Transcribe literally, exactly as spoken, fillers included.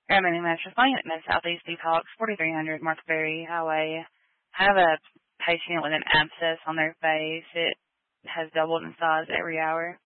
Paramedic Master Flying at Southeast Detox, forty-three hundred Markberry Highway. I have a patient with an abscess on their face. It has doubled in size every hour.